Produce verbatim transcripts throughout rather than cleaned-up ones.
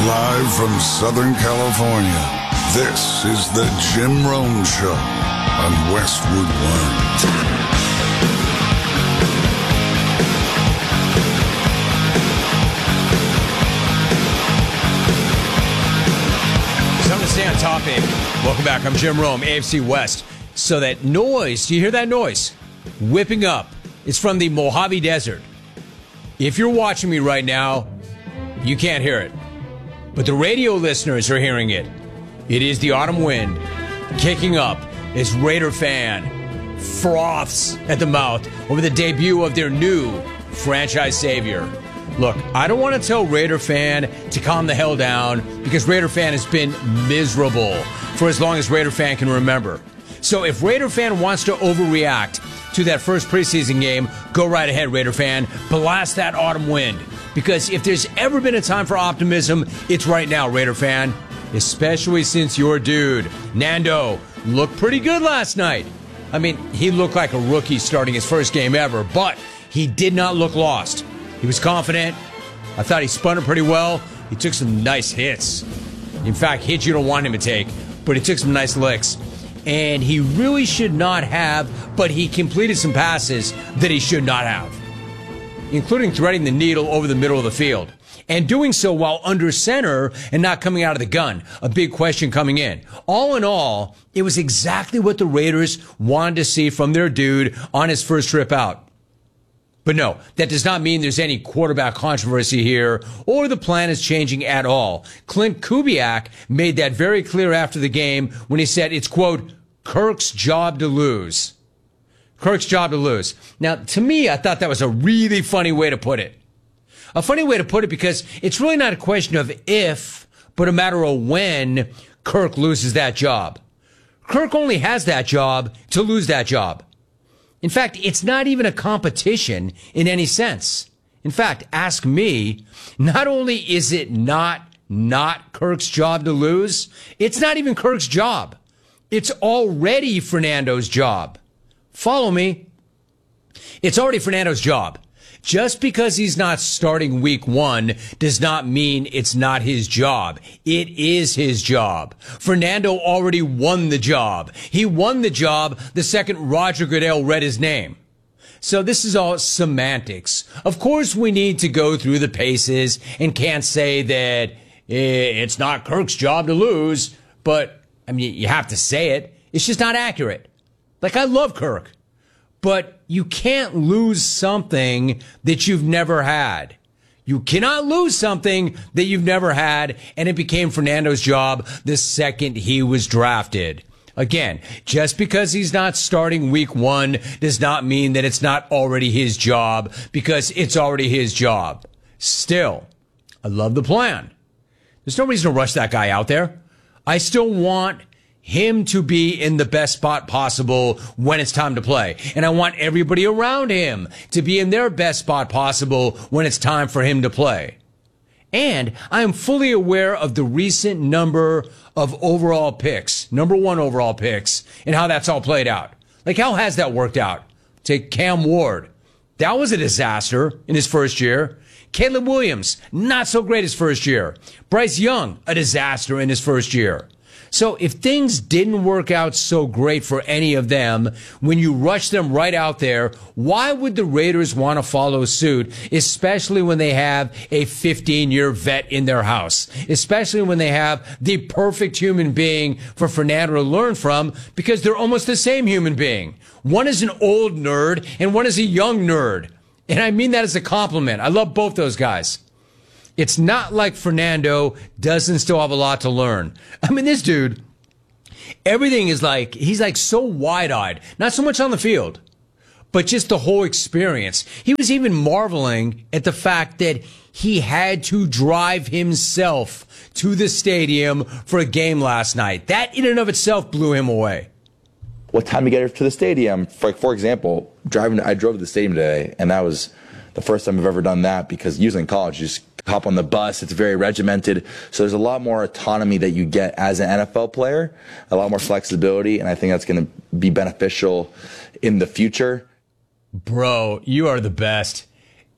Live from Southern California, this is the Jim Rome Show on Westwood One. Something to stay on topic. Welcome back. I'm Jim Rome, A F C West. So that noise, do you hear that noise? Whipping up. It's from the Mojave Desert. If you're watching me right now, you can't hear it. But the radio listeners are hearing it. It is the autumn wind kicking up as Raider fan froths at the mouth over the debut of their new franchise savior. Look, I don't want to tell Raider fan to calm the hell down because Raider fan has been miserable for as long as Raider fan can remember. So if Raider fan wants to overreact to that first preseason game, go right ahead, Raider fan. Blast that autumn wind. Because if there's ever been a time for optimism, it's right now, Raider fan. Especially since your dude, Nando, looked pretty good last night. I mean, he looked like a rookie starting his first game ever, but he did not look lost. He was confident. I thought he spun it pretty well. He took some nice hits. In fact, hits you don't want him to take, but he took some nice licks. And he really should not have, but he completed some passes that he should not have, including threading the needle over the middle of the field. And doing so while under center and not coming out of the gun. A big question coming in. All in all, it was exactly what the Raiders wanted to see from their dude on his first trip out. But no, that does not mean there's any quarterback controversy here or the plan is changing at all. Clint Kubiak made that very clear after the game when he said it's, quote, Kirk's job to lose. Kirk's job to lose. Now, to me, I thought that was a really funny way to put it. A funny way to put it because it's really not a question of if, but a matter of when Kirk loses that job. Kirk only has that job to lose that job. In fact, it's not even a competition in any sense. In fact, ask me, not only is it not not Kirk's job to lose, it's not even Kirk's job. It's already Fernando's job. Follow me. It's already Fernando's job. Just because he's not starting week one does not mean it's not his job. It is his job. Fernando already won the job. He won the job the second Roger Goodell read his name. So this is all semantics. Of course we need to go through the paces and can't say that it's not Kirk's job to lose, but I mean, you have to say it. It's just not accurate. Like, I love Kirk. But you can't lose something that you've never had. You cannot lose something that you've never had, and it became Fernando's job the second he was drafted. Again, just because he's not starting week one does not mean that it's not already his job, because it's already his job. Still, I love the plan. There's no reason to rush that guy out there. I still want him to be in the best spot possible when it's time to play. And I want everybody around him to be in their best spot possible when it's time for him to play. And I am fully aware of the recent number of overall picks, number one overall picks, and how that's all played out. Like, how has that worked out? Take Cam Ward. That was a disaster in his first year. Caleb Williams, not so great his first year. Bryce Young, a disaster in his first year. So if things didn't work out so great for any of them, when you rush them right out there, why would the Raiders want to follow suit, especially when they have a fifteen-year vet in their house, especially when they have the perfect human being for Fernando to learn from, because they're almost the same human being. One is an old nerd and one is a young nerd. And I mean that as a compliment. I love both those guys. It's not like Fernando doesn't still have a lot to learn. I mean, this dude, everything is like, he's like so wide-eyed. Not so much on the field, but just the whole experience. He was even marveling at the fact that he had to drive himself to the stadium for a game last night. That in and of itself blew him away. What time to get to the stadium? For, for example, driving, I drove to the stadium today, and that was the first time I've ever done that, because usually in college, you just hop on the bus. It's very regimented. So there's a lot more autonomy that you get as an N F L player, a lot more flexibility, and I think that's going to be beneficial in the future. Bro, you are the best.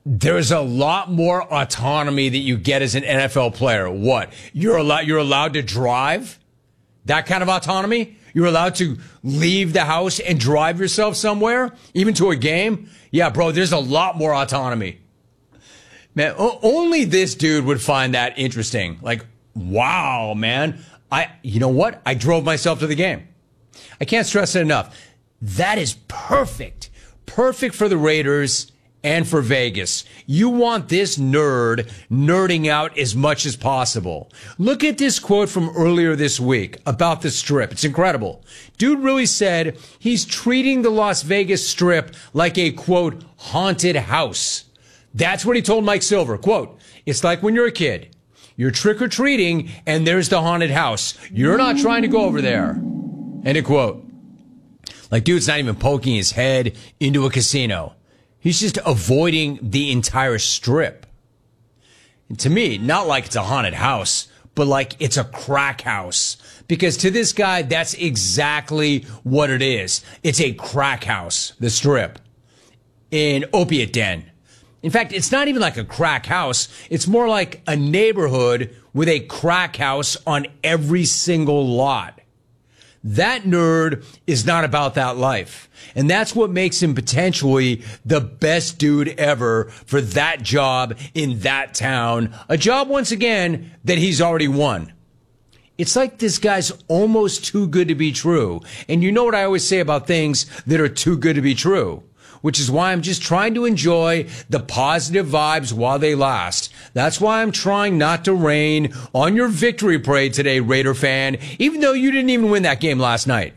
there's a lot more autonomy that you get as an N F L player. What? You're allowed, you're allowed to drive? That kind of autonomy? You're allowed to leave the house and drive yourself somewhere, even to a game? Yeah, bro, there's a lot more autonomy. Man, o- only this dude would find that interesting. Like, wow, man. I, you know what? I drove myself to the game. I can't stress it enough. That is perfect. Perfect for the Raiders and for Vegas. You want this nerd nerding out as much as possible. Look at this quote from earlier this week about the Strip. It's incredible. Dude really said he's treating the Las Vegas Strip like a, quote, haunted house. That's what he told Mike Silver. Quote, it's like when you're a kid. You're trick-or-treating, and there's the haunted house. You're not trying to go over there. End of quote. Like, dude's not even poking his head into a casino. He's just avoiding the entire Strip. And to me, not like it's a haunted house, but like it's a crack house. Because to this guy, that's exactly what it is. It's a crack house, the Strip. An opiate den. In fact, it's not even like a crack house. It's more like a neighborhood with a crack house on every single lot. That nerd is not about that life. And that's what makes him potentially the best dude ever for that job in that town. A job, once again, that he's already won. It's like this guy's almost too good to be true. And you know what I always say about things that are too good to be true? Which is why I'm just trying to enjoy the positive vibes while they last. That's why I'm trying not to rain on your victory parade today, Raider fan, even though you didn't even win that game last night.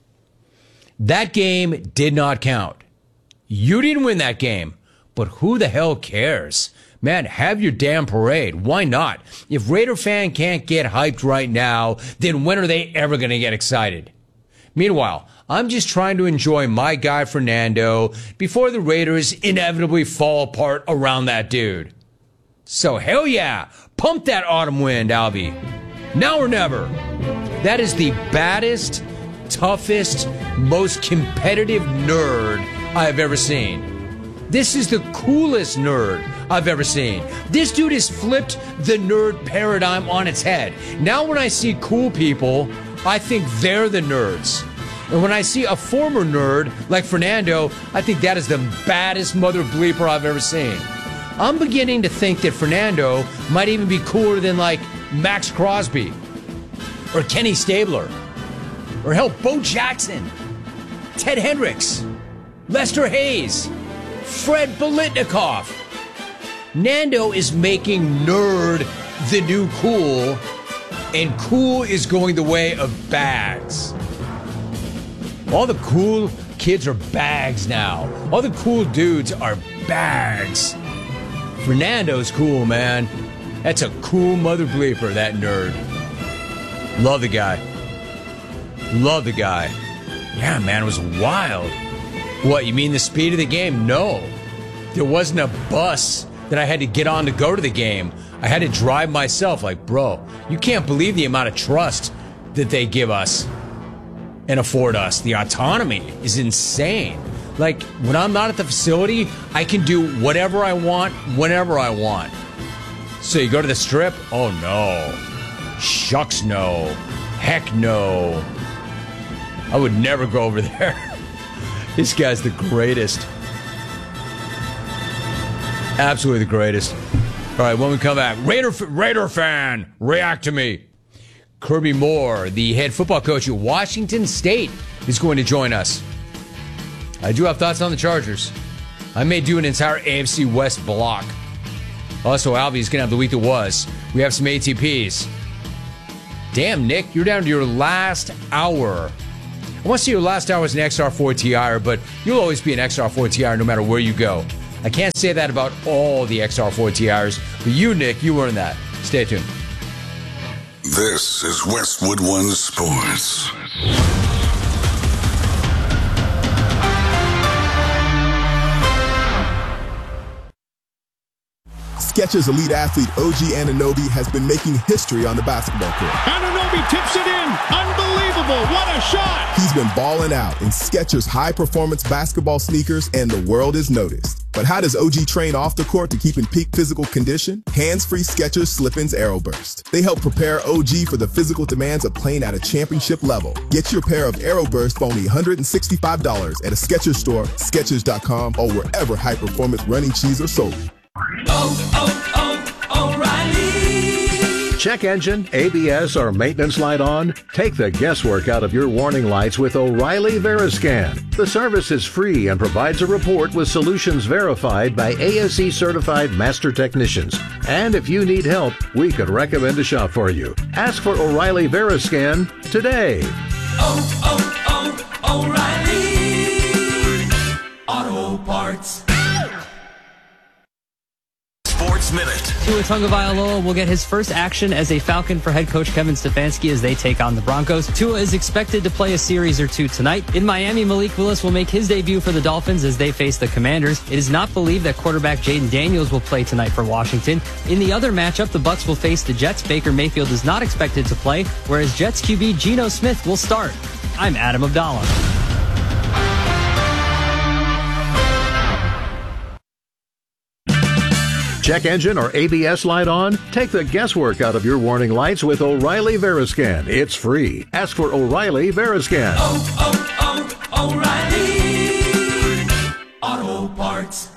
That game did not count. You didn't win that game, but who the hell cares? Man, have your damn parade. Why not? If Raider fan can't get hyped right now, then when are they ever going to get excited? Meanwhile, I'm just trying to enjoy my guy Fernando before the Raiders inevitably fall apart around that dude. So hell yeah, pump that autumn wind, Albie. Now or never. That is the baddest, toughest, most competitive nerd I have ever seen. This is the coolest nerd I've ever seen. This dude has flipped the nerd paradigm on its head. Now when I see cool people, I think they're the nerds. And when I see a former nerd like Fernando, I think that is the baddest mother bleeper I've ever seen. I'm beginning to think that Fernando might even be cooler than like Max Crosby or Kenny Stabler or hell, Bo Jackson, Ted Hendricks, Lester Hayes, Fred Biletnikoff. Nando is making nerd the new cool, and cool is going the way of bags. All the cool kids are bags now. All the cool dudes are bags. Fernando's cool, man. That's a cool mother bleeper, that nerd. Love the guy. Love the guy. Yeah, man, it was wild. What, you mean the speed of the game? No. There wasn't a bus that I had to get on to go to the game. I had to drive myself. Like, bro, you can't believe the amount of trust that they give us and afford us. The autonomy is insane. Like, when I'm not at the facility, I can do whatever I want, whenever I want. So you go to the Strip? Oh, no. Shucks, no. Heck, no. I would never go over there. This guy's the greatest. Absolutely the greatest. All right, when we come back, Raider, Raider fan, react to me. Kirby Moore, the head football coach at Washington State, is going to join us. I do have thoughts on the Chargers. I may do an entire A F C West block. Also, Albie's going to have the week that was. We have some A T Ps. Damn, Nick, you're down to your last hour. I want to see your last hour as an X R four T I, but you'll always be an X R four T I no matter where you go. I can't say that about all the X R four T Is, but you, Nick, you earned that. Stay tuned. This is Westwood One Sports. Skechers elite athlete O G Anunoby has been making history on the basketball court. Anunoby tips it in. Unbelievable. What a shot. He's been balling out in Skechers high-performance basketball sneakers, and the world has noticed. But how does O G train off the court to keep in peak physical condition? Hands-free Skechers Slip-ins Aeroburst. They help prepare O G for the physical demands of playing at a championship level. Get your pair of Aeroburst for only one hundred sixty-five dollars at a Skechers store, Skechers dot com, or wherever high-performance running shoes are sold. Oh, oh, oh, O'Reilly. Check engine, A B S, or maintenance light on? Take the guesswork out of your warning lights with O'Reilly Veriscan. The service is free and provides a report with solutions verified by A S E certified master technicians. And if you need help, we could recommend a shop for you. Ask for O'Reilly Veriscan today. Oh, oh, oh, O'Reilly Auto Parts. Sports Minute. Tua Tagovailoa will get his first action as a Falcon for head coach Kevin Stefanski as they take on the Broncos. Tua is expected to play a series or two tonight. In Miami, Malik Willis will make his debut for the Dolphins as they face the Commanders. It is not believed that quarterback Jaden Daniels will play tonight for Washington. In the other matchup, the Bucs will face the Jets. Baker Mayfield is not expected to play, whereas Jets Q B Geno Smith will start. I'm Adam Abdallah. Check engine or A B S light on? Take the guesswork out of your warning lights with O'Reilly Veriscan. It's free. Ask for O'Reilly Veriscan. Oh, oh, oh, O'Reilly Auto Parts.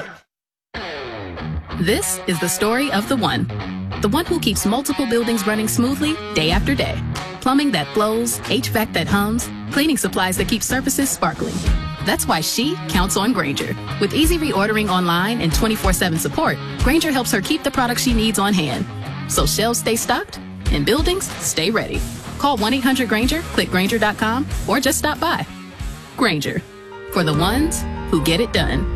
This is the story of the one. The one who keeps multiple buildings running smoothly day after day. Plumbing that flows, H V A C that hums, cleaning supplies that keep surfaces sparkling. That's why she counts on Grainger. With easy reordering online and twenty-four seven support, Grainger helps her keep the products she needs on hand. So shelves stay stocked and buildings stay ready. Call one eight hundred Grainger, click Grainger dot com, or just stop by. Grainger, for the ones who get it done.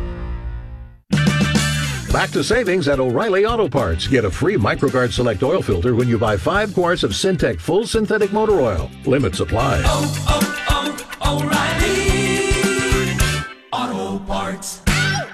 Back to savings at O'Reilly Auto Parts. Get a free MicroGuard Select oil filter when you buy five quarts of Syntec Full Synthetic Motor Oil. Limit supply. Oh, oh, oh, O'Reilly Auto Parts.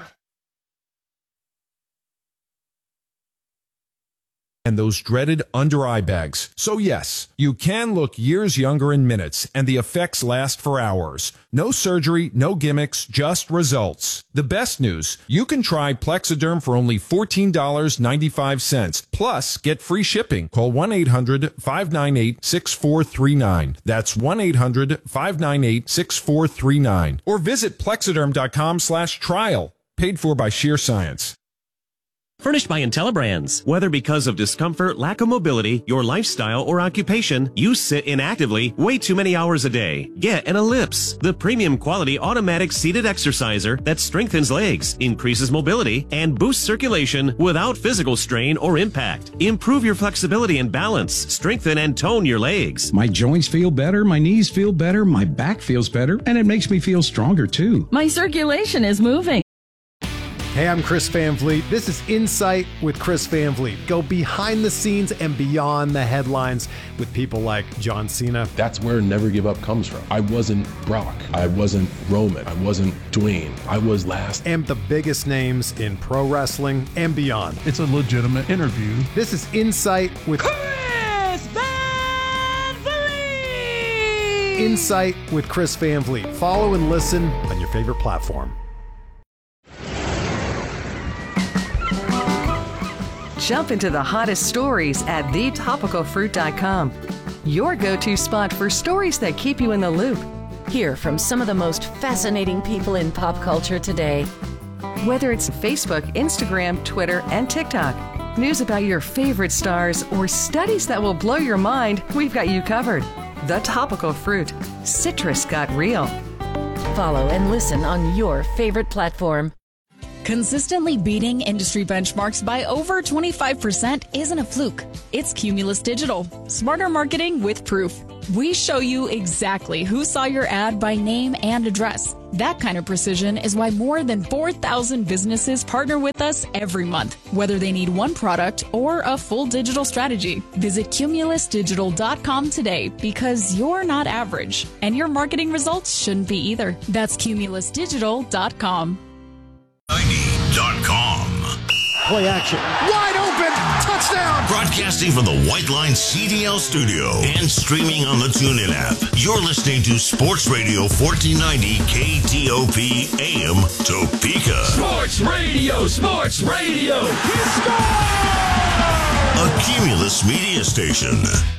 And those dreaded under-eye bags. So yes, you can look years younger in minutes, and the effects last for hours. No surgery, no gimmicks, just results. The best news, you can try Plexiderm for only fourteen dollars and ninety-five cents. Plus, get free shipping. Call one eight hundred, five nine eight, six four three nine. That's one eight hundred, five nine eight, six four three nine. Or visit Plexiderm.com slash trial. Paid for by Sheer Science. Furnished by IntelliBrands. Whether because of discomfort, lack of mobility, your lifestyle, or occupation, you sit inactively way too many hours a day. Get an Ellipse, the premium quality automatic seated exerciser that strengthens legs, increases mobility, and boosts circulation without physical strain or impact. Improve your flexibility and balance, strengthen and tone your legs. My joints feel better, my knees feel better, my back feels better, and it makes me feel stronger too. My circulation is moving. Hey, I'm Chris Van Vliet. This is Insight with Chris Van Vliet. Go behind the scenes and beyond the headlines with people like John Cena. That's where Never Give Up comes from. I wasn't Brock. I wasn't Roman. I wasn't Dwayne. I was last. And the biggest names in pro wrestling and beyond. It's a legitimate interview. This is Insight with Chris Van Vliet. Insight with Chris Van Vliet. Follow and listen on your favorite platform. Jump into the hottest stories at the topical fruit dot com. Your go-to spot for stories that keep you in the loop. Hear from some of the most fascinating people in pop culture today. Whether it's Facebook, Instagram, Twitter, and TikTok, news about your favorite stars, or studies that will blow your mind, we've got you covered. The Topical Fruit. Citrus got real. Follow and listen on your favorite platform. Consistently beating industry benchmarks by over twenty-five percent isn't a fluke. It's Cumulus Digital. Smarter marketing with proof. We show you exactly who saw your ad by name and address. That kind of precision is why more than four thousand businesses partner with us every month, whether they need one product or a full digital strategy. Visit Cumulus Digital dot com today because you're not average, and your marketing results shouldn't be either. That's Cumulus Digital dot com. ninety dot com. play action. Wide open, touchdown! Broadcasting from the White Line C D L studio and streaming on the TuneIn app. You're listening to Sports Radio fourteen ninety K T O P A M Topeka. Sports Radio, Sports Radio. He scored! A Cumulus media station.